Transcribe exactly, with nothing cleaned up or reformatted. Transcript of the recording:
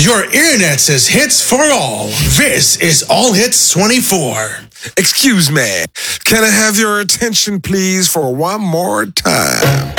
Your internet says hits for all. This is All Hits twenty-four. Excuse me, can I have your attention please for one more time?